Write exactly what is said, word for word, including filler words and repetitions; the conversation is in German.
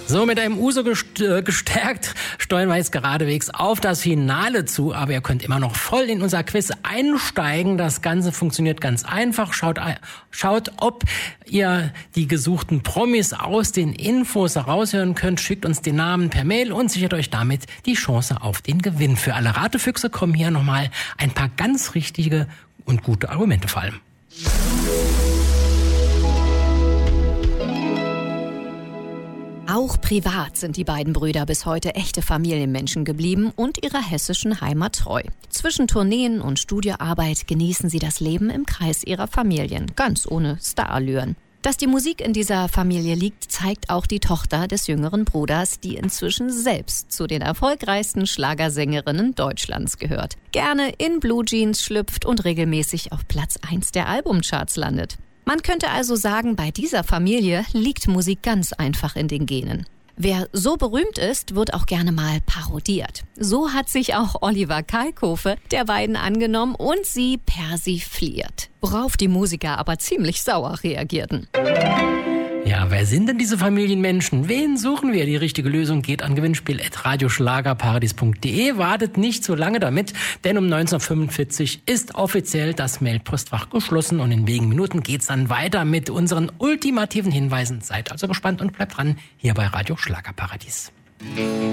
So, mit einem Uso gestärkt steuern wir jetzt geradewegs auf das Finale zu, aber ihr könnt immer noch voll in unser Quiz einsteigen. Das Ganze funktioniert ganz einfach. Schaut, schaut, ob ihr die gesuchten Promis aus den Infos heraushören könnt. Schickt uns den Namen per Mail und sichert euch damit die Chance auf den Gewinn. Für alle Ratefüchse kommen hier nochmal ein paar ganz richtige und gute Argumente vor allem. Auch privat sind die beiden Brüder bis heute echte Familienmenschen geblieben und ihrer hessischen Heimat treu. Zwischen Tourneen und Studioarbeit genießen sie das Leben im Kreis ihrer Familien, ganz ohne Starallüren. Dass die Musik in dieser Familie liegt, zeigt auch die Tochter des jüngeren Bruders, die inzwischen selbst zu den erfolgreichsten Schlagersängerinnen Deutschlands gehört. Gerne in Blue Jeans schlüpft und regelmäßig auf Platz eins der Albumcharts landet. Man könnte also sagen, bei dieser Familie liegt Musik ganz einfach in den Genen. Wer so berühmt ist, wird auch gerne mal parodiert. So hat sich auch Oliver Kalkofe der beiden angenommen und sie persifliert. Worauf die Musiker aber ziemlich sauer reagierten. Ja, wer sind denn diese Familienmenschen? Wen suchen wir? Die richtige Lösung geht an gewinnspiel at radioschlagerparadies punkt de. Wartet nicht so lange damit, denn um neunzehn Uhr fünfundvierzig ist offiziell das Mailpostfach geschlossen und in wenigen Minuten geht's dann weiter mit unseren ultimativen Hinweisen. Seid also gespannt und bleibt dran hier bei Radio Schlagerparadies.